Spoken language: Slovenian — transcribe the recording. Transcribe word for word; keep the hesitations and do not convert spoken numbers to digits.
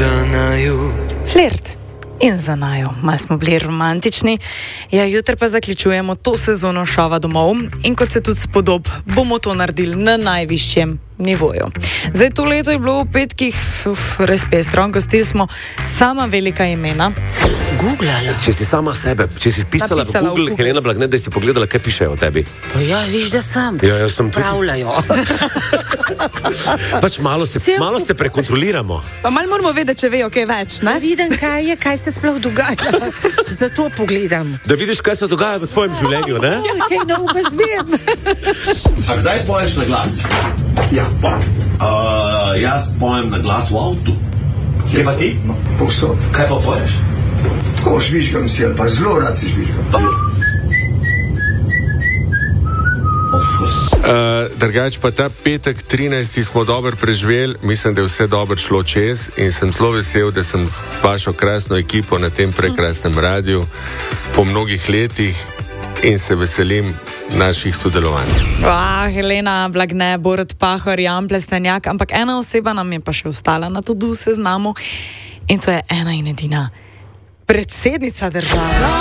za naju. Flirt. In za naju, malo smo bili romantični. Ja, jutri pa zaključujemo to sezono šova domov in kot se tudi spodob, bomo to naredili na najvišjem nivoju. Zdaj, to leto je bilo v petkih uf, res pestro, gostili smo sama velika imena. Google, če si sama sebe, če si pisala, Napisala v Google, v Google. Helena Blagne, da si pogledala, kaj pišejo o tebi. Pa ja, viš, da sam. Ja, jaz sem tudi. Pravljajo. Pač malo se, Cel malo kup- se prekontroliramo. Pa malo moramo vedeti, če vejo kaj več, ne? Vidim, kaj je, kaj se sploh dogaja. Zato pogledam. Da vidiš, kaj se dogaja v tvojem življenju, ne? Ja, kaj na upa zvem. A kdaj poješ na glas? Ja, pa. Uh, jaz pojem na glas v avtu. Kje pa ti? No, povsod. Kaj pa poješ? Tako žvižgam si, ali pa zelo rad si žvižgam. Uh, drugač pa ta petek trinajsti smo dobro preživeli, mislim, da je vse dobro šlo čez in sem zelo vesel, da sem s vašo krasno ekipo na tem prekrasnem radiju po mnogih letih in se veselim naših sodelovanj. Ah, Helena Blagne, Borut Pahor, Jan Plestenjak, ampak ena oseba nam je pa še ostala na to seznamu in to je ena in edina predsednica države.